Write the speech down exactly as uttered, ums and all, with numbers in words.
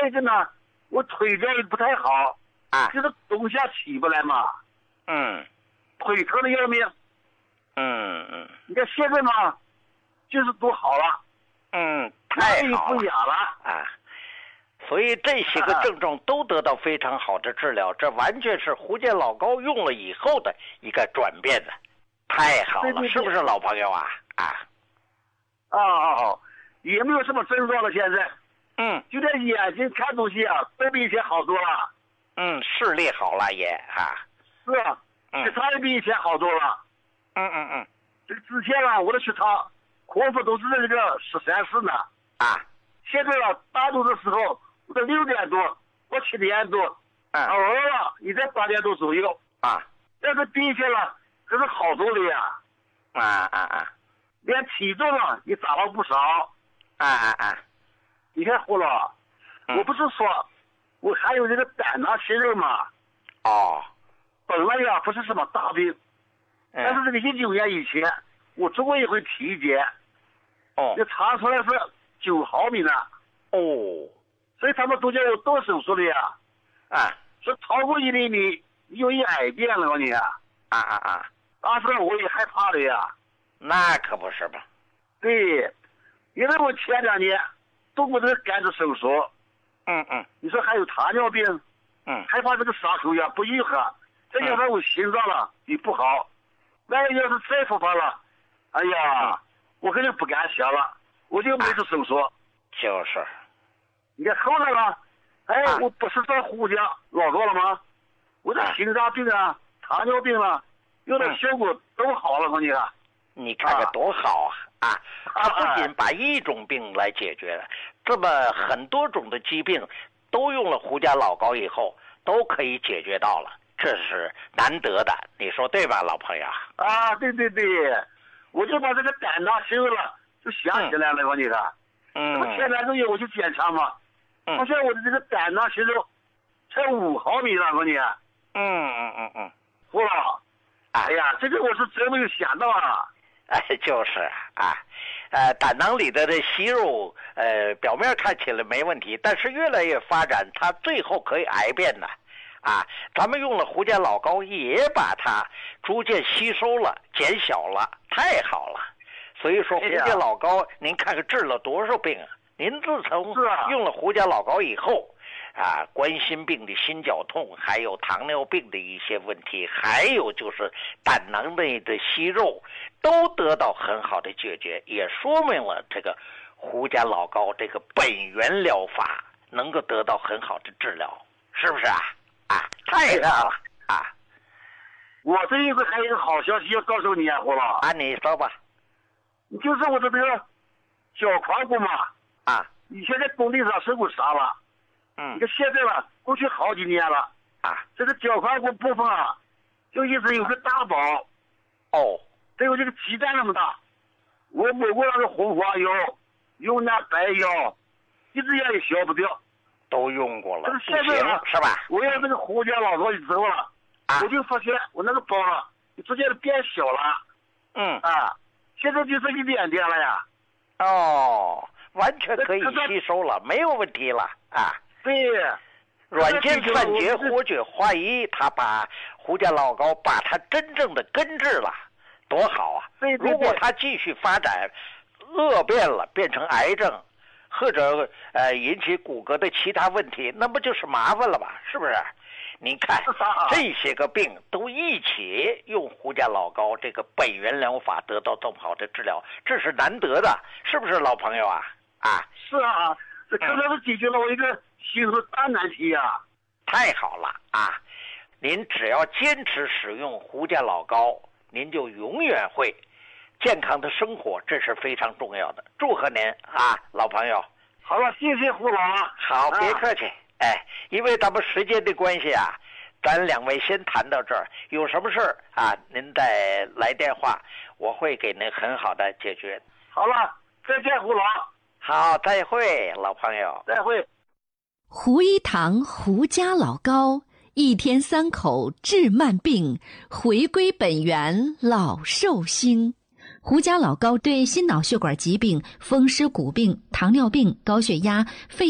一个呢，我腿脚也不太好啊， 就是冬夏起不来嘛。 嗯腿疼的要命。 嗯嗯你看现在嘛，就是都好了。 嗯，太好了不哑了啊！所以这些个症状都得到非常好的治疗，这完全是胡健老膏用了以后的一个转变的，太好了， 对对对是不是老朋友啊？啊啊啊啊！也没有什么症状了，现在。 嗯， 就连眼睛看东西啊，都比以前好多了。 嗯，视力好了也啊。 是啊， 嗯血糖也比以前好多了。 嗯嗯嗯。 这个之前啊，我的血糖空腹都是这个十三四呢。 啊。 现在啊，大多的时候我都六点多或七点多， 嗯。 偶尔了也在八点多左右。 啊。 但是比以前了，可是好多了呀。 啊啊啊。 连体重啊也长了不少。 啊啊啊。 你看胡老， 嗯、 我不是说我还有这个胆囊息肉吗？ 哦。 本来呀不是什么大病， 嗯、 但是这个一九年以前，我做过一回体检， 哦， 就查出来是九毫米呢。 哦。 所以他们都叫我动手术的呀。 啊。 说超过一厘米，有一癌变了，我你啊。 啊啊啊！ 当时我也害怕的呀。 那可不是吧？ 对，因为我前两年动过这个肝子手术。 嗯嗯。 你说还有糖尿病。 嗯。 害怕这个伤口呀不愈合，再加上我心脏了也不好，万一要是再复发了，哎呀， 嗯、 我肯定不敢想了，我就没做手术。啊、 就是。 你看后来了，哎， 啊、 我不是在胡家老多了吗？我这心脏病啊、糖尿病啊，用的效果都好了，我你看。 你看看多好啊！啊，他不仅把一种病来解决了，这么很多种的疾病都用了胡家老膏以后都可以解决到了，这是难得的，你说对吧，老朋友？ 啊，对对对，我就把这个胆囊息肉了，就想起来了，我、嗯、你看。 嗯。 我前两个月我去检查嘛， 嗯， 发现我的这个胆囊息肉才五毫米了，我你。 嗯嗯嗯嗯。 胡老，哎呀，这个我是真没有想到啊。 哎，就是啊，呃，胆囊里的这息肉，呃，表面看起来没问题，但是越来越发展，它最后可以癌变的，啊，咱们用了胡健老膏，也把它逐渐吸收了、减小了，太好了。所以说，胡健老膏，您看看治了多少病啊？您自从用了胡健老膏以后。啊，冠心病的心绞痛，还有糖尿病的一些问题，还有就是胆囊内的息肉，都得到很好的解决，也说明了这个胡健老膏这个本源疗法能够得到很好的治疗，是不是啊？啊，太好了啊！ 我这一回还有一个好消息要告诉你啊，胡老啊，你说吧。 就是我的这个脚髋骨嘛， 啊， 以前在工地上受过伤了。 嗯， 你看现在了，过去好几年了啊， 这个脚髋骨部分啊，就一直有个大包， 哦， 得有这个鸡蛋那么大。我抹过那个红花药，用那白药，一直也也消不掉。 都用过了， 这个现在了是吧？ 我用这个胡健老膏之后了， 啊， 我就发现我那个包啊，逐渐的变小了。 嗯啊，现在就剩一点点了呀。 哦，完全可以吸收了，没有问题了啊。 对， 软件散结活血化瘀，他把胡健老膏把它真正的根治了，多好啊！ 对对对， 如果它继续发展恶变了，变成癌症，或者呃引起骨骼的其他问题，那不就是麻烦了吧？是不是？您看这些个病都一起用胡健老膏这个本源疗法得到这么好的治疗，这是难得的，是不是老朋友啊？啊， 是啊，这刚才是解决了我一个心头大难题啊！ 太好了啊！您只要坚持使用胡健老膏，您就永远会健康的生活，这是非常重要的。祝贺您啊，老朋友！ 好了，谢谢胡老。 好，别客气。啊、哎，因为咱们时间的关系啊，咱两位先谈到这儿。有什么事儿啊，您再来电话，我会给您很好的解决。 好了，再见，胡老。 好，再会，老朋友。 再会。 胡一堂胡家老膏，一天三口治慢病，回归本源老寿星。胡家老膏对心脑血管疾病、风湿骨病、糖尿病、高血压、肺